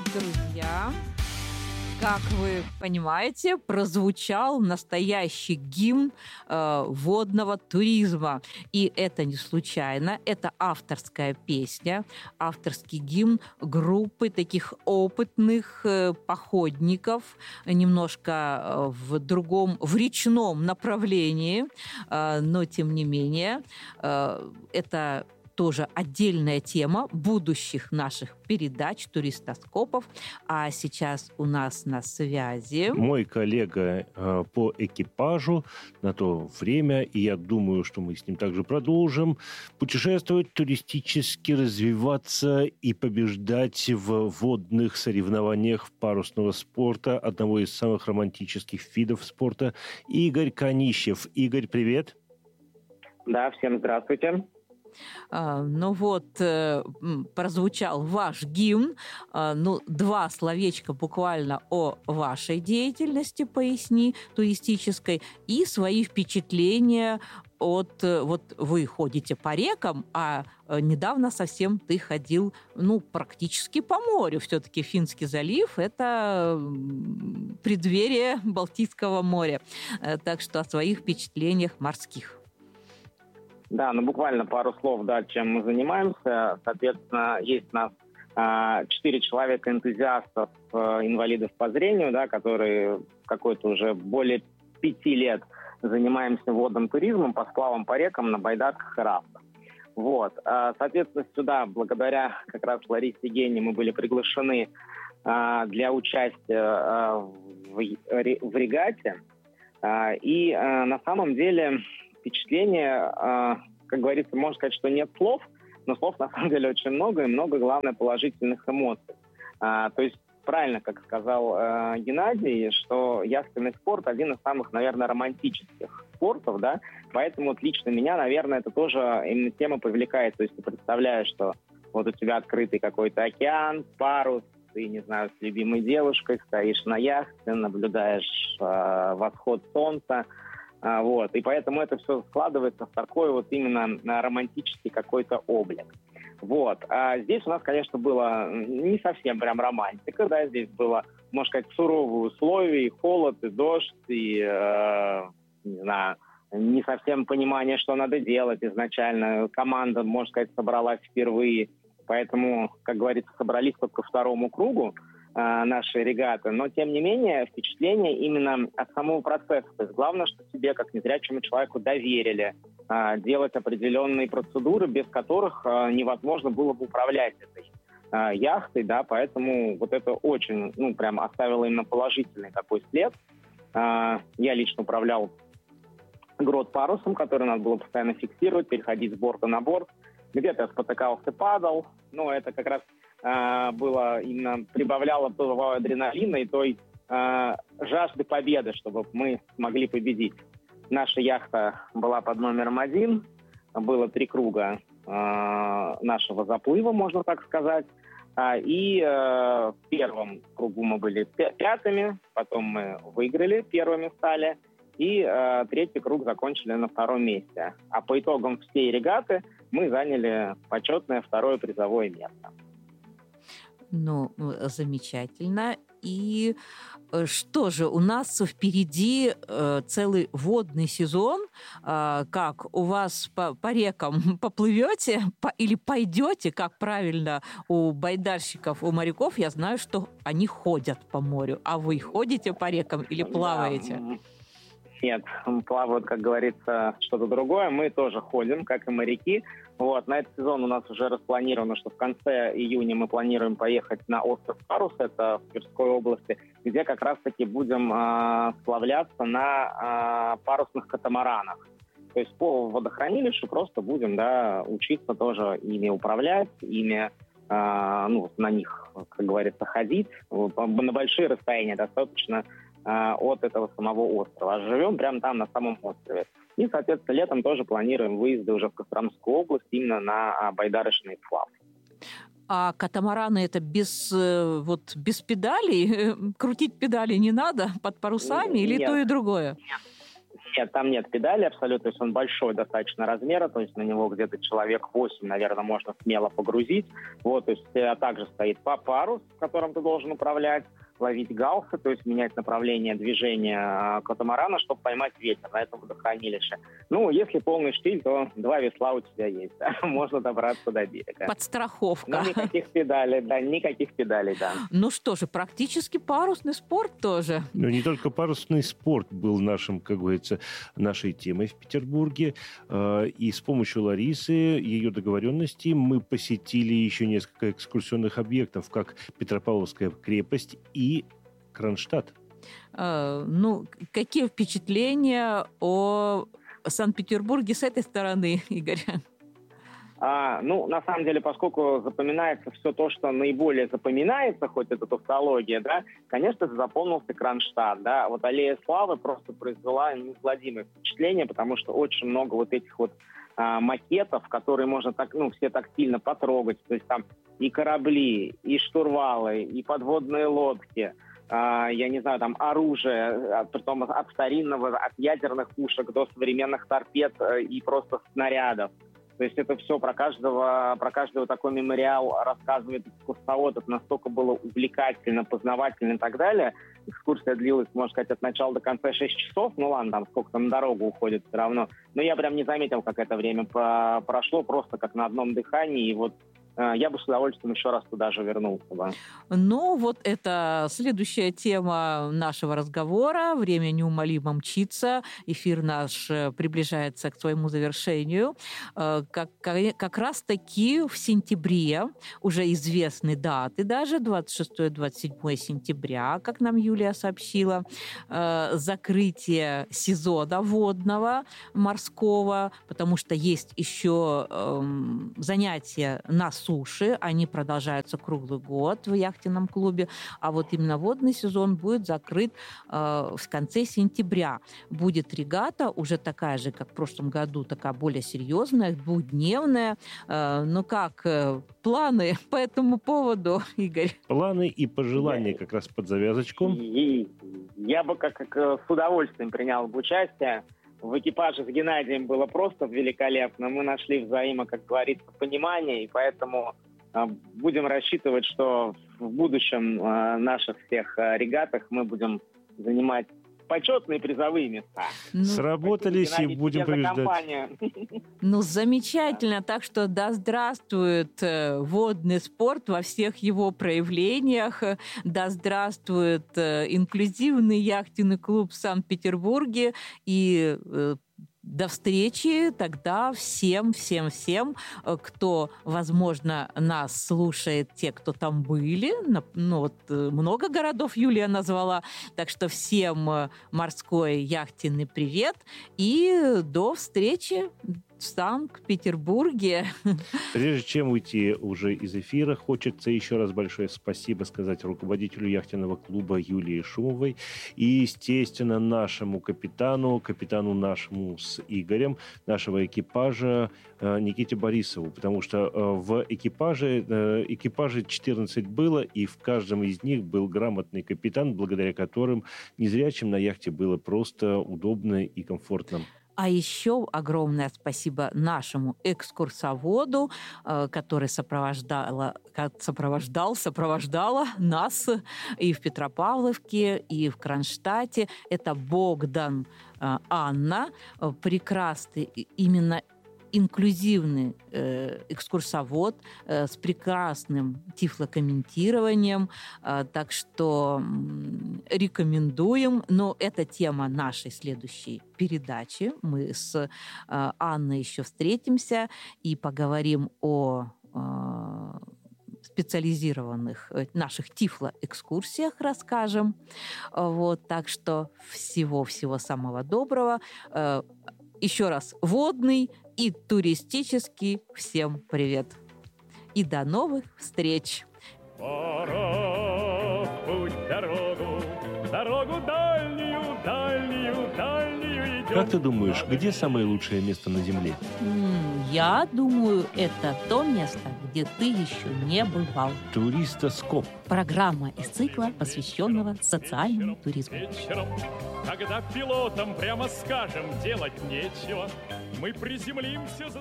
Друзья, как вы понимаете, прозвучал настоящий гимн водного туризма. И это не случайно. Это авторская песня, авторский гимн группы таких опытных походников, немножко в другом, в речном направлении, но тем не менее это тоже отдельная тема будущих наших передач, туристоскопов. А сейчас у нас на связи мой коллега по экипажу на то время, и я думаю, что мы с ним также продолжим путешествовать, туристически развиваться и побеждать в водных соревнованиях парусного спорта, одного из самых романтических видов спорта, Игорь Канищев. Игорь, привет. Да, всем здравствуйте. Ну вот, прозвучал ваш гимн. Два словечка буквально о вашей деятельности поясни, туристической, и свои впечатления от... Вот вы ходите по рекам, а недавно совсем ты ходил, практически по морю. Все-таки Финский залив – это преддверие Балтийского моря. Так что о своих впечатлениях морских. Да, буквально пару слов, чем мы занимаемся. Соответственно, есть у нас 4 человека-энтузиастов, инвалидов по зрению, которые какой-то уже более 5 лет занимаемся водным туризмом, по сплавам по рекам на байдарках и рафтах. Соответственно, сюда, благодаря как раз Ларисе Гене, мы были приглашены для участия в регате. И на самом деле... впечатление, как говорится, можно сказать, что нет слов, но слов на самом деле очень много, и много, главное, положительных эмоций. То есть, правильно, как сказал Геннадий, что яхтенный спорт один из самых, наверное, романтических спортов, поэтому лично меня, наверное, это тоже именно тема привлекает. То есть ты представляешь, что вот у тебя открытый какой-то океан, парус, ты, не знаю, с любимой девушкой стоишь на яхте, наблюдаешь восход солнца, и поэтому это все складывается в такой вот именно романтический какой-то облик. А здесь у нас, конечно, было не совсем прям романтика, здесь было, можно сказать, суровые условия, и холод, и дождь, и, не совсем понимание, что надо делать изначально. Команда, можно сказать, собралась впервые, поэтому, как говорится, собрались только ко второму кругу нашей регаты, но, тем не менее, впечатление именно от самого процесса. То есть главное, что тебе, как незрячему человеку, доверили делать определенные процедуры, без которых невозможно было бы управлять этой яхтой, поэтому вот это очень, прям оставило именно положительный такой след. Я лично управлял грот-парусом, который надо было постоянно фиксировать, переходить с борта на борт. Где-то я спотыкался, падал, это как раз было именно прибавляло того адреналина и той жажды победы, чтобы мы смогли победить. Наша яхта была под номером 1, было 3 круга нашего заплыва, можно так сказать. И в первом кругу мы были 5-ми, потом мы выиграли, 1-ми стали, и 3-й круг закончили на 2-м месте. А по итогам всей регаты мы заняли почетное 2-е призовое место. Замечательно. И что же, у нас впереди целый водный сезон. Как у вас по рекам поплывете или пойдете, как правильно у байдарщиков, у моряков? Я знаю, что они ходят по морю. А вы ходите по рекам или плаваете? Нет, плавают, как говорится, что-то другое. Мы тоже ходим, как и моряки. На этот сезон у нас уже распланировано, что в конце июня мы планируем поехать на остров Парус, это в Тверской области, где как раз-таки будем сплавляться на парусных катамаранах. То есть по водохранилищу просто будем учиться тоже ими управлять, ими на них, как говорится, ходить. На большие расстояния достаточно от этого самого острова. А живем прямо там, на самом острове. И, соответственно, летом тоже планируем выезды уже в Костромскую область именно на байдарочный сплав. А катамараны это без педалей? Крутить педали не надо под парусами или Нет. то и другое? Нет, там нет педали абсолютно, то есть он большой достаточно размера, то есть на него где-то человек 8, наверное, можно смело погрузить. Вот, то есть также стоит парус, которым ты должен управлять, ловить галсы, то есть менять направление движения катамарана, чтобы поймать ветер на этом водохранилище. Ну, если полный штиль, то 2 весла у тебя есть, да? Можно добраться до берега. Подстраховка. Но никаких педалей, да. Ну что же, практически парусный спорт тоже. Но не только парусный спорт был нашим, как говорится, нашей темой в Петербурге. И с помощью Ларисы, ее договоренности, мы посетили еще несколько экскурсионных объектов, как Петропавловская крепость и Кронштадт. Ну, какие впечатления о Санкт-Петербурге с этой стороны, Игорь? Ну, на самом деле, поскольку запоминается все то, что наиболее запоминается, хоть это тавтология, да, конечно, это запомнился Кронштадт, да. Вот Аллея Славы просто произвела неизгладимое впечатление, потому что очень много вот этих вот макетов, которые можно так, все тактильно потрогать, то есть там и корабли, и штурвалы, и подводные лодки, я не знаю, там оружие, притом от старинного, от ядерных пушек до современных торпед и просто снарядов. То есть это все про каждого такой мемориал рассказывает экскурсовод. Это настолько было увлекательно, познавательно и так далее. Экскурсия длилась, можно сказать, от начала до конца 6 часов. Ну ладно, там сколько там на дорогу уходит все равно. Но я прям не заметил, как это время прошло, просто как на одном дыхании. И вот я бы с удовольствием еще раз туда же вернулся бы. Ну, вот это следующая тема нашего разговора. Время неумолимо мчится. Эфир наш приближается к своему завершению. Как раз-таки в сентябре уже известны даты даже, 26-27 сентября, как нам Юлия сообщила, закрытие сезона водного, морского, потому что есть еще занятия на суши, они продолжаются круглый год в яхтенном клубе, а вот именно водный сезон будет закрыт в конце сентября. Будет регата, уже такая же, как в прошлом году, такая более серьезная, двухдневная. Ну как, планы по этому поводу, Игорь? Планы и пожелания как раз под завязочку. Я бы как с удовольствием принял бы участие. В экипаже с Геннадием было просто великолепно. Мы нашли как говорится, понимание, и поэтому будем рассчитывать, что в будущем наших всех регатах мы будем занимать почетные призовые места. Сработались, и будем побеждать. Ну, замечательно. Так что да здравствует водный спорт во всех его проявлениях. Да здравствует инклюзивный яхтенный клуб в Санкт-Петербурге. И до встречи тогда всем, кто, возможно, нас слушает, те, кто там были. Ну, вот много городов Юлия назвала. Так что всем морской яхтенный привет. И до встречи в Санкт-Петербурге. Прежде чем уйти уже из эфира, хочется еще раз большое спасибо сказать руководителю яхтенного клуба Юлии Шумовой и, естественно, нашему капитану нашему с Игорем, нашего экипажа Никите Борисову, потому что в экипаже 14 было, и в каждом из них был грамотный капитан, благодаря которым незрячим на яхте было просто удобно и комфортно. А еще огромное спасибо нашему экскурсоводу, который сопровождала нас и в Петропавловке, и в Кронштадте. Это Богдан Анна, прекрасный именно инклюзивный экскурсовод с прекрасным тифлокомментированием. Так что рекомендуем. Но это тема нашей следующей передачи. Мы с Анной еще встретимся и поговорим о специализированных наших тифлоэкскурсиях расскажем. Вот, так что всего-всего самого доброго. Еще раз, водный и туристический всем привет. И до новых встреч. Пора в путь, дорогу дальнюю идем. Как ты думаешь, где самое лучшее место на Земле? Я думаю, это то место, где ты еще не бывал. Туристоскоп. Программа из цикла, посвященного социальному туризму. Вечером, когда пилотам, прямо скажем, делать нечего, мы приземлимся за